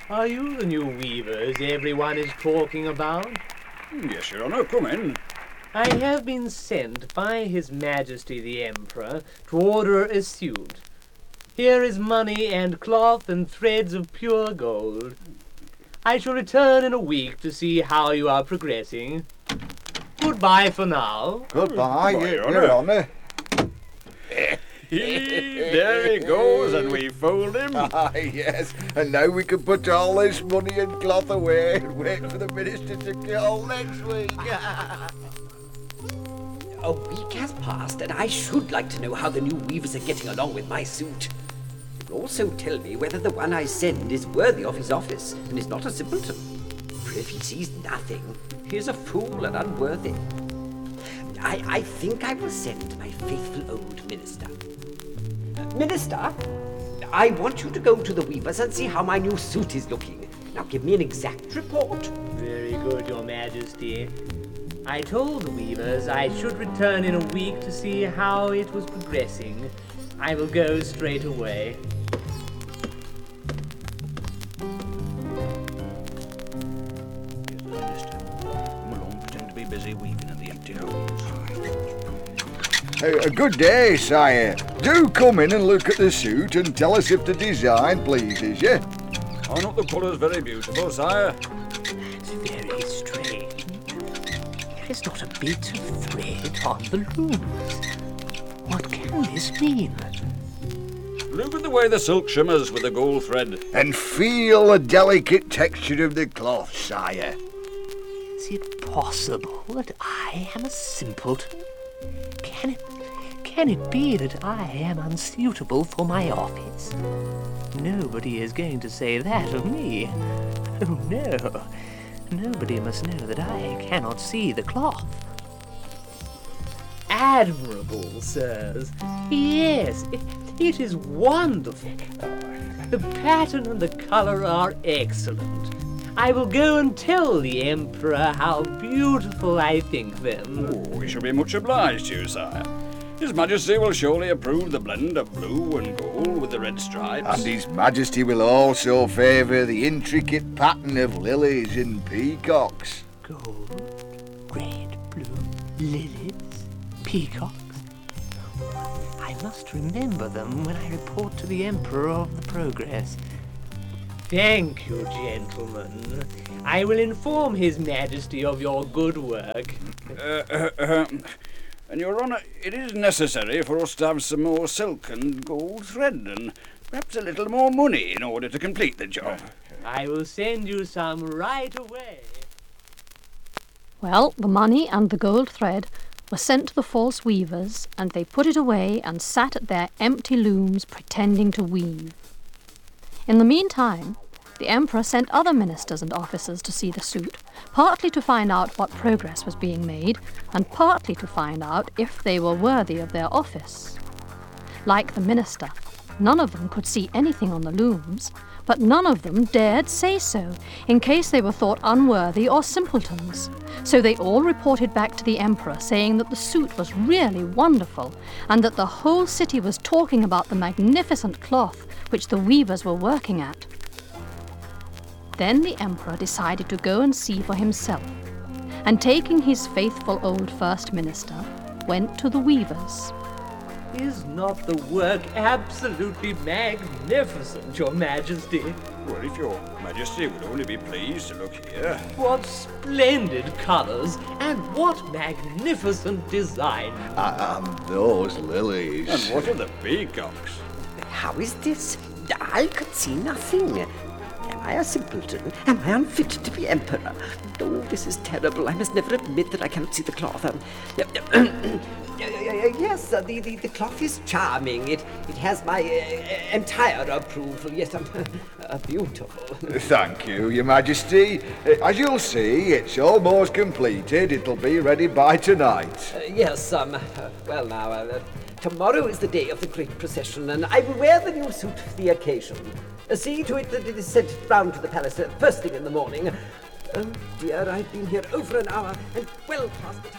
Are you the new weavers everyone is talking about? Yes, Your Honour, come in. I have been sent by His Majesty the Emperor to order a suit. Here is money and cloth and threads of pure gold. I shall return in a week to see how you are progressing. Goodbye for now. Goodbye, Your Your Honour. There he goes, and we fooled him. Ah, yes. And now we can put all this money and cloth away and wait for the minister to call next week. A week has passed, and I should like to know how the new weavers are getting along with my suit. It will also tell me whether the one I send is worthy of his office and is not a simpleton. For if he sees nothing, he is a fool and unworthy. I think I will send my faithful old minister. Minister, I want you to go to the weavers and see how my new suit is looking. Now give me an exact report. Very good, Your Majesty. I told the weavers I should return in a week to see how it was progressing. I will go straight away. Here's the minister. Come along, pretend to be busy weaving in the empty holes. A good day, sire. Do come in and look at the suit and tell us if the design pleases you. Are not the colours very beautiful, sire? It's very strange. There is not a bit of thread on the looms. What can this mean? Look at the way the silk shimmers with the gold thread. And feel the delicate texture of the cloth, sire. Is it possible that I am a simpleton? Can it be that I am unsuitable for my office? Nobody is going to say that of me. Oh no. Nobody must know that I cannot see the cloth. Admirable, sirs. Yes, it is wonderful. The pattern and the colour are excellent. I will go and tell the Emperor how beautiful I think them. Oh, we shall be much obliged to you, sire. His Majesty will surely approve the blend of blue and gold with the red stripes. And His Majesty will also favour the intricate pattern of lilies and peacocks. Gold, red, blue, lilies, peacocks. I must remember them when I report to the Emperor of the progress. Thank you, gentlemen. I will inform His Majesty of your good work. And, Your Honour, it is necessary for us to have some more silk and gold thread and perhaps a little more money in order to complete the job. I will send you some right away. Well, the money and the gold thread were sent to the false weavers, and they put it away and sat at their empty looms pretending to weave. In the meantime, the Emperor sent other ministers and officers to see the suit, partly to find out what progress was being made, and partly to find out if they were worthy of their office. Like the minister, none of them could see anything on the looms, but none of them dared say so, in case they were thought unworthy or simpletons. So they all reported back to the Emperor, saying that the suit was really wonderful, and that the whole city was talking about the magnificent cloth which the weavers were working at. Then the Emperor decided to go and see for himself, and taking his faithful old First Minister, went to the weavers. Is not the work absolutely magnificent, Your Majesty? Well, if Your Majesty would only be pleased to look here. What splendid colours and what magnificent design. And those lilies. And what are the peacocks? How is this? I could see nothing. Am I a simpleton? Am I unfit to be emperor? Oh, this is terrible. I must never admit that I cannot see the cloth. Yes, the cloth is charming. It has my entire approval. Yes, beautiful. Thank you, Your Majesty. As you'll see, it's almost completed. It'll be ready by tonight. Yes, well now, tomorrow is the day of the great procession, and I will wear the new suit for the occasion. See to it that it is sent round to the palace first thing in the morning. Oh dear, I've been here over an hour and well past the time.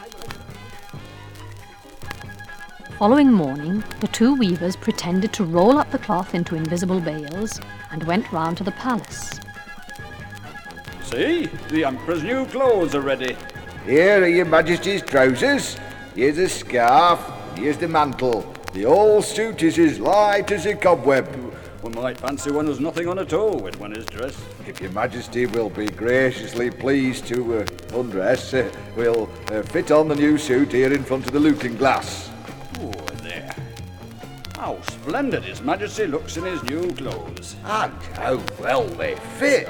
Following morning, the two weavers pretended to roll up the cloth into invisible bales and went round to the palace. See, the Emperor's new clothes are ready. Here are your Majesty's trousers. Here's the scarf. Here's the mantle. The whole suit is as light as a cobweb. One might fancy one has nothing on at all when one is dressed. If your Majesty will be graciously pleased to undress, we'll fit on the new suit here in front of the looking glass. Oh, there. How splendid His Majesty looks in his new clothes. And how well they fit.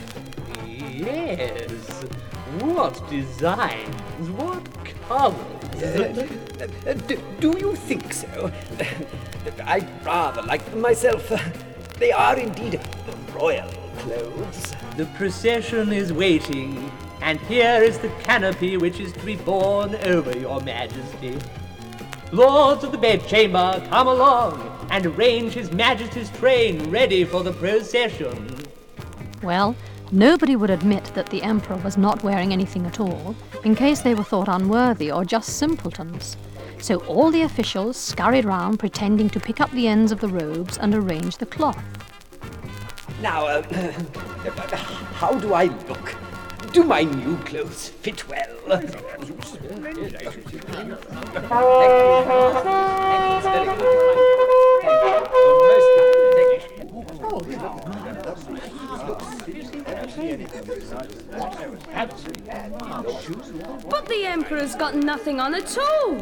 Yes. What designs, what colours. Do you think so? I rather like them myself. They are indeed royal clothes. The procession is waiting, and here is the canopy which is to be borne over your Majesty. Lords of the bedchamber, come along and arrange His Majesty's train ready for the procession. Well, nobody would admit that the Emperor was not wearing anything at all, in case they were thought unworthy or just simpletons. So all the officials scurried round pretending to pick up the ends of the robes and arrange the cloth. Now, how do I look? Do my new clothes fit well? But the Emperor's got nothing on at all.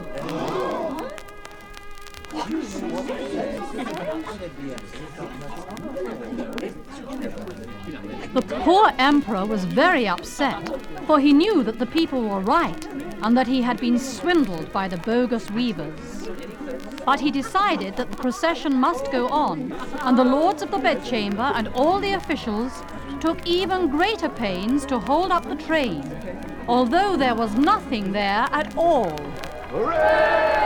The poor Emperor was very upset, for he knew that the people were right and that he had been swindled by the bogus weavers. But he decided that the procession must go on, and the lords of the bedchamber and all the officials took even greater pains to hold up the train, although there was nothing there at all. Hooray!